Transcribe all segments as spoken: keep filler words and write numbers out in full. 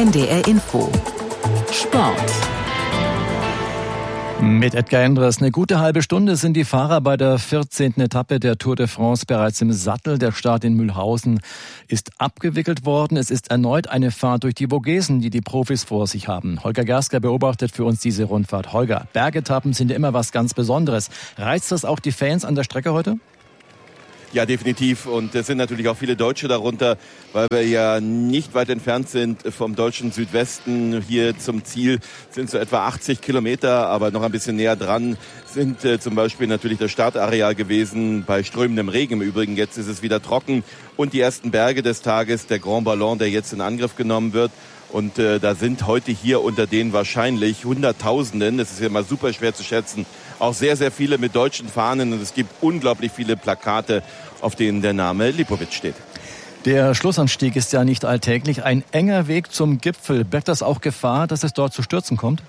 N D R Info Sport. Mit Edgar Endres. Eine gute halbe Stunde sind die Fahrer bei der vierzehnten Etappe der Tour de France bereits im Sattel. Der Start in Mühlhausen ist abgewickelt worden. Es ist erneut eine Fahrt durch die Vogesen, die die Profis vor sich haben. Holger Gersker beobachtet für uns diese Rundfahrt. Holger, Bergetappen sind ja immer was ganz Besonderes. Reizt das auch die Fans an der Strecke heute? Ja, definitiv. Und es sind natürlich auch viele Deutsche darunter, weil wir ja nicht weit entfernt sind vom deutschen Südwesten. Hier zum Ziel sind so etwa achtzig Kilometer, aber noch ein bisschen näher dran sind äh, zum Beispiel natürlich das Startareal gewesen, bei strömendem Regen im Übrigen. Jetzt ist es wieder trocken. Und die ersten Berge des Tages, der Grand Ballon, der jetzt in Angriff genommen wird. Und äh, da sind heute hier unter denen wahrscheinlich Hunderttausenden, das ist ja mal super schwer zu schätzen, auch sehr, sehr viele mit deutschen Fahnen. Und es gibt unglaublich viele Plakate, auf denen der Name Lipowitz steht. Der Schlussanstieg ist ja nicht alltäglich. Ein enger Weg zum Gipfel. Birgt das auch Gefahr, dass es dort zu Stürzen kommt?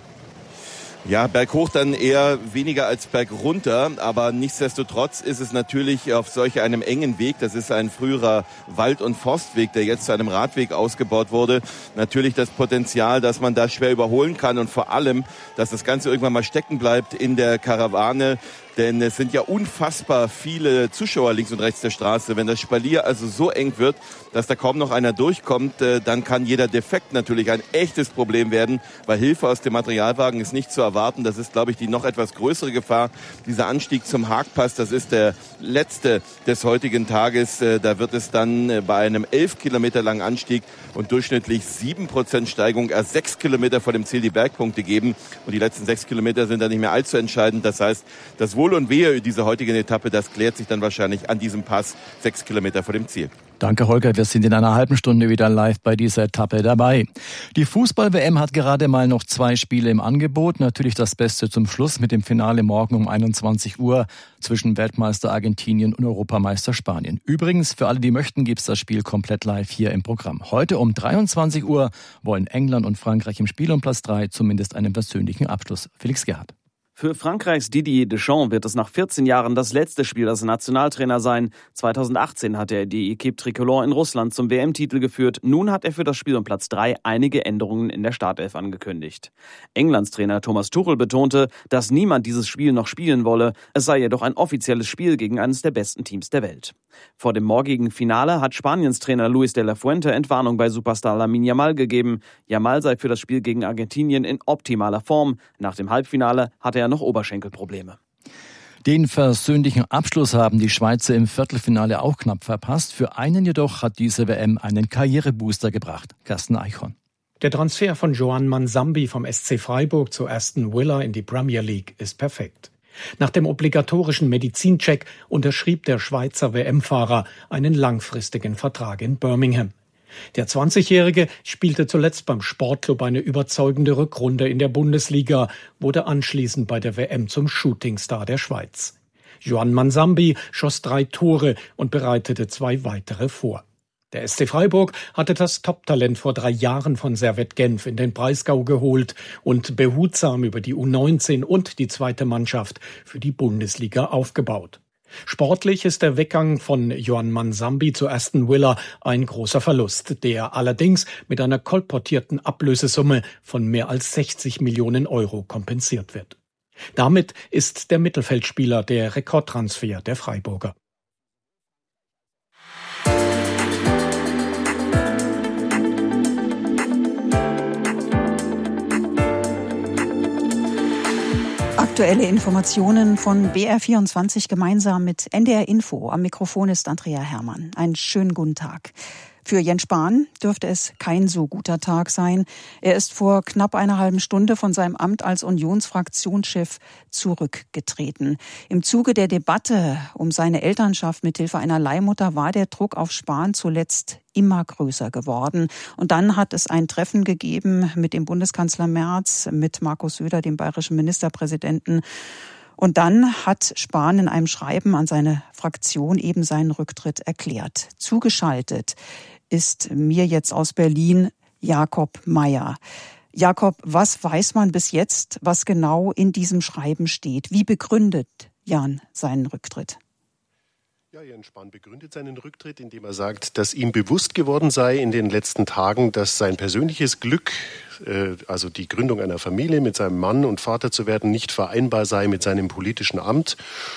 Ja, berghoch dann eher weniger als bergunter, aber nichtsdestotrotz ist es natürlich auf solch einem engen Weg, das ist ein früherer Wald- und Forstweg, der jetzt zu einem Radweg ausgebaut wurde, natürlich das Potenzial, dass man da schwer überholen kann und vor allem, dass das Ganze irgendwann mal stecken bleibt in der Karawane. Denn es sind ja unfassbar viele Zuschauer links und rechts der Straße. Wenn das Spalier also so eng wird, dass da kaum noch einer durchkommt, dann kann jeder Defekt natürlich ein echtes Problem werden, weil Hilfe aus dem Materialwagen ist nicht zu erwarten. Das ist, glaube ich, die noch etwas größere Gefahr. Dieser Anstieg zum Haagpass, das ist der letzte des heutigen Tages. Da wird es dann bei einem elf Kilometer langen Anstieg und durchschnittlich sieben Prozent Steigung erst sechs Kilometer vor dem Ziel die Bergpunkte geben. Und die letzten sechs Kilometer sind dann nicht mehr allzu entscheidend. Das heißt, das Wohl und Wehe dieser heutigen Etappe, das klärt sich dann wahrscheinlich an diesem Pass sechs Kilometer vor dem Ziel. Danke, Holger. Wir sind in einer halben Stunde wieder live bei dieser Etappe dabei. Die Fußball-W M hat gerade mal noch zwei Spiele im Angebot. Natürlich das Beste zum Schluss mit dem Finale morgen um einundzwanzig Uhr zwischen Weltmeister Argentinien und Europameister Spanien. Übrigens, für alle, die möchten, gibt's das Spiel komplett live hier im Programm. Heute um dreiundzwanzig Uhr wollen England und Frankreich im Spiel um Platz drei zumindest einen persönlichen Abschluss. Felix Gerhardt. Für Frankreichs Didier Deschamps wird es nach vierzehn Jahren das letzte Spiel als Nationaltrainer sein. zweitausendachtzehn hat er die Equipe Tricolore in Russland zum W M-Titel geführt. Nun hat er für das Spiel um Platz drei einige Änderungen in der Startelf angekündigt. Englands Trainer Thomas Tuchel betonte, dass niemand dieses Spiel noch spielen wolle. Es sei jedoch ein offizielles Spiel gegen eines der besten Teams der Welt. Vor dem morgigen Finale hat Spaniens Trainer Luis de la Fuente Entwarnung bei Superstar Lamine Yamal gegeben. Yamal sei für das Spiel gegen Argentinien in optimaler Form. Nach dem Halbfinale hatte er noch Oberschenkelprobleme. Den versöhnlichen Abschluss haben die Schweizer im Viertelfinale auch knapp verpasst. Für einen jedoch hat diese W M einen Karrierebooster gebracht. Carsten Eichhorn. Der Transfer von Joan Manzambi vom S C Freiburg zu Aston Villa in die Premier League ist perfekt. Nach dem obligatorischen Medizincheck unterschrieb der Schweizer W M-Fahrer einen langfristigen Vertrag in Birmingham. Der zwanzigjährige spielte zuletzt beim Sportclub eine überzeugende Rückrunde in der Bundesliga, wurde anschließend bei der W M zum Shootingstar der Schweiz. Joan Manzambi schoss drei Tore und bereitete zwei weitere vor. Der S C Freiburg hatte das Top-Talent vor drei Jahren von Servette Genf in den Breisgau geholt und behutsam über die U neunzehn und die zweite Mannschaft für die Bundesliga aufgebaut. Sportlich ist der Weggang von Joan Manzambi zu Aston Villa ein großer Verlust, der allerdings mit einer kolportierten Ablösesumme von mehr als sechzig Millionen Euro kompensiert wird. Damit ist der Mittelfeldspieler der Rekordtransfer der Freiburger. Aktuelle Informationen von B R vierundzwanzig gemeinsam mit N D R Info. Am Mikrofon ist Andrea Herrmann. Einen schönen guten Tag. Für Jens Spahn dürfte es kein so guter Tag sein. Er ist vor knapp einer halben Stunde von seinem Amt als Unionsfraktionschef zurückgetreten. Im Zuge der Debatte um seine Elternschaft mithilfe einer Leihmutter war der Druck auf Spahn zuletzt immer größer geworden. Und dann hat es ein Treffen gegeben mit dem Bundeskanzler Merz, mit Markus Söder, dem bayerischen Ministerpräsidenten. Und dann hat Spahn in einem Schreiben an seine Fraktion eben seinen Rücktritt erklärt. Zugeschaltet ist mir jetzt aus Berlin Jakob Mayer. Jakob, was weiß man bis jetzt, was genau in diesem Schreiben steht? Wie begründet Jan seinen Rücktritt? Ja, Jens Spahn begründet seinen Rücktritt, indem er sagt, dass ihm bewusst geworden sei in den letzten Tagen, dass sein persönliches Glück, äh, also die Gründung einer Familie mit seinem Mann und Vater zu werden, nicht vereinbar sei mit seinem politischen Amt.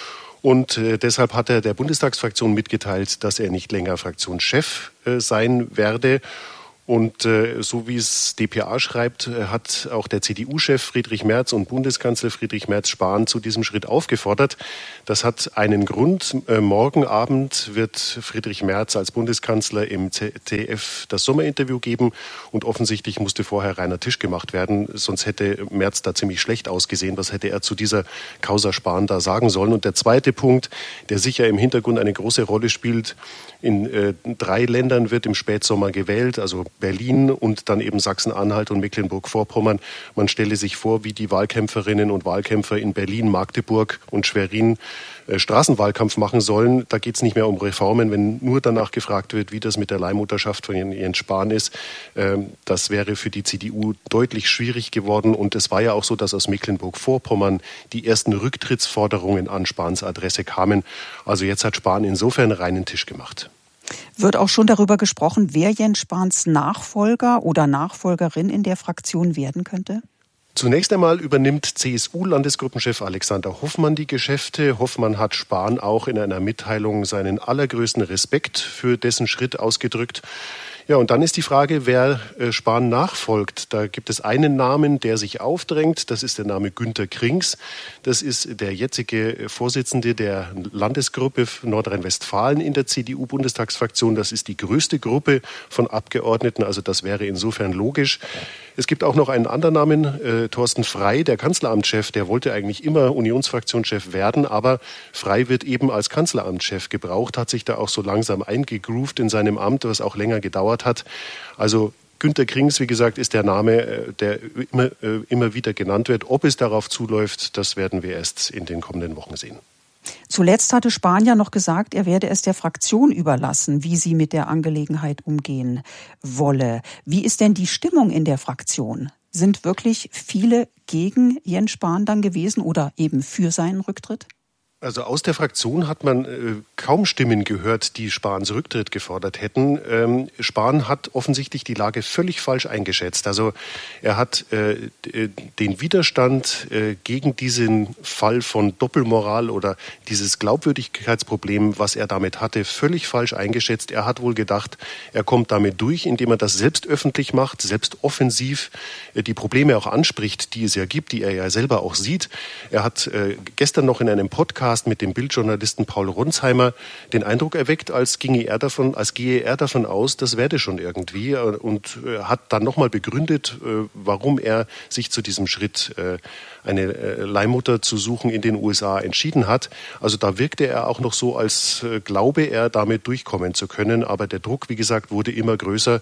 Und äh, deshalb hat er der Bundestagsfraktion mitgeteilt, dass er nicht länger Fraktionschef äh, sein werde. Und äh, so wie es d p a schreibt, äh, hat auch der C D U-Chef Friedrich Merz und Bundeskanzler Friedrich Merz Spahn zu diesem Schritt aufgefordert. Das hat einen Grund. Äh, morgen Abend wird Friedrich Merz als Bundeskanzler im Z D F das Sommerinterview geben. Und offensichtlich musste vorher reiner Tisch gemacht werden. Sonst hätte Merz da ziemlich schlecht ausgesehen. Was hätte er zu dieser Causa Spahn da sagen sollen? Und der zweite Punkt, der sicher im Hintergrund eine große Rolle spielt, in äh, drei Ländern wird im Spätsommer gewählt, also Berlin und dann eben Sachsen-Anhalt und Mecklenburg-Vorpommern. Man stelle sich vor, wie die Wahlkämpferinnen und Wahlkämpfer in Berlin, Magdeburg und Schwerin äh, Straßenwahlkampf machen sollen. Da geht es nicht mehr um Reformen, wenn nur danach gefragt wird, wie das mit der Leihmutterschaft von Jens Spahn ist. Ähm, das wäre für die C D U deutlich schwierig geworden. Und es war ja auch so, dass aus Mecklenburg-Vorpommern die ersten Rücktrittsforderungen an Spahns Adresse kamen. Also jetzt hat Spahn insofern reinen Tisch gemacht. Wird auch schon darüber gesprochen, wer Jens Spahns Nachfolger oder Nachfolgerin in der Fraktion werden könnte? Zunächst einmal übernimmt C S U-Landesgruppenchef Alexander Hoffmann die Geschäfte. Hoffmann hat Spahn auch in einer Mitteilung seinen allergrößten Respekt für dessen Schritt ausgedrückt. Ja, und dann ist die Frage, wer äh, Spahn nachfolgt. Da gibt es einen Namen, der sich aufdrängt. Das ist der Name Günter Krings. Das ist der jetzige Vorsitzende der Landesgruppe Nordrhein-Westfalen in der C D U-Bundestagsfraktion. Das ist die größte Gruppe von Abgeordneten. Also das wäre insofern logisch. Es gibt auch noch einen anderen Namen, äh, Thorsten Frey, der Kanzleramtschef. Der wollte eigentlich immer Unionsfraktionschef werden, aber Frey wird eben als Kanzleramtschef gebraucht, hat sich da auch so langsam eingegroovt in seinem Amt, was auch länger gedauert hat. Also Günter Krings, wie gesagt, ist der Name, der immer, immer wieder genannt wird. Ob es darauf zuläuft, das werden wir erst in den kommenden Wochen sehen. Zuletzt hatte Spahn ja noch gesagt, er werde es der Fraktion überlassen, wie sie mit der Angelegenheit umgehen wolle. Wie ist denn die Stimmung in der Fraktion? Sind wirklich viele gegen Jens Spahn dann gewesen oder eben für seinen Rücktritt? Also aus der Fraktion hat man äh, kaum Stimmen gehört, die Spahns Rücktritt gefordert hätten. Ähm, Spahn hat offensichtlich die Lage völlig falsch eingeschätzt. Also er hat äh, den Widerstand äh, gegen diesen Fall von Doppelmoral oder dieses Glaubwürdigkeitsproblem, was er damit hatte, völlig falsch eingeschätzt. Er hat wohl gedacht, er kommt damit durch, indem er das selbst öffentlich macht, selbst offensiv äh, die Probleme auch anspricht, die es ja gibt, die er ja selber auch sieht. Er hat äh, gestern noch in einem Podcast mit dem Bildjournalisten Paul Ronsheimer den Eindruck erweckt, als ginge er davon, als gehe er davon aus, das werde schon irgendwie, und äh, hat dann nochmal begründet, äh, warum er sich zu diesem Schritt, äh, eine äh, Leihmutter zu suchen in den U S A entschieden hat. Also da wirkte er auch noch so, als äh, glaube er damit durchkommen zu können, aber der Druck, wie gesagt, wurde immer größer.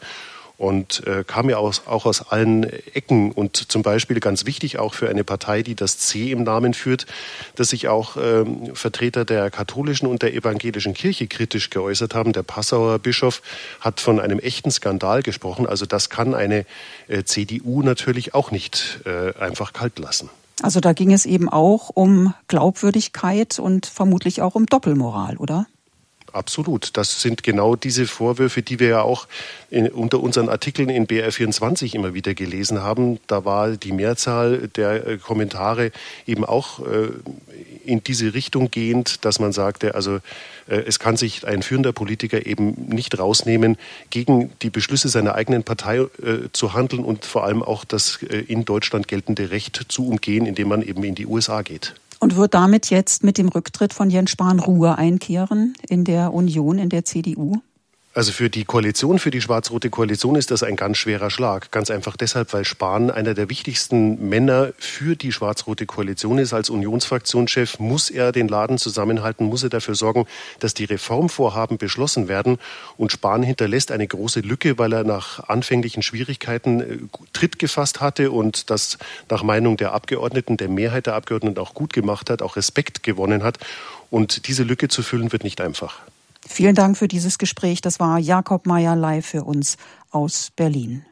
Und äh, kam ja aus, auch aus allen Ecken und zum Beispiel ganz wichtig auch für eine Partei, die das C im Namen führt, dass sich auch ähm, Vertreter der katholischen und der evangelischen Kirche kritisch geäußert haben. Der Passauer Bischof hat von einem echten Skandal gesprochen. Also das kann eine äh, C D U natürlich auch nicht äh, einfach kalt lassen. Also da ging es eben auch um Glaubwürdigkeit und vermutlich auch um Doppelmoral, oder? Absolut. Das sind genau diese Vorwürfe, die wir ja auch in, unter unseren Artikeln in B R vierundzwanzig immer wieder gelesen haben. Da war die Mehrzahl der äh, Kommentare eben auch äh, in diese Richtung gehend, dass man sagte, also äh, es kann sich ein führender Politiker eben nicht rausnehmen, gegen die Beschlüsse seiner eigenen Partei äh, zu handeln und vor allem auch das äh, in Deutschland geltende Recht zu umgehen, indem man eben in die U S A geht. Und wird damit jetzt mit dem Rücktritt von Jens Spahn Ruhe einkehren in der Union, in der C D U? Also für die Koalition, für die schwarz-rote Koalition ist das ein ganz schwerer Schlag. Ganz einfach deshalb, weil Spahn einer der wichtigsten Männer für die schwarz-rote Koalition ist. Als Unionsfraktionschef muss er den Laden zusammenhalten, muss er dafür sorgen, dass die Reformvorhaben beschlossen werden. Und Spahn hinterlässt eine große Lücke, weil er nach anfänglichen Schwierigkeiten Tritt gefasst hatte und das nach Meinung der Abgeordneten, der Mehrheit der Abgeordneten auch gut gemacht hat, auch Respekt gewonnen hat. Und diese Lücke zu füllen wird nicht einfach. Vielen Dank für dieses Gespräch. Das war Jakob Mayer live für uns aus Berlin.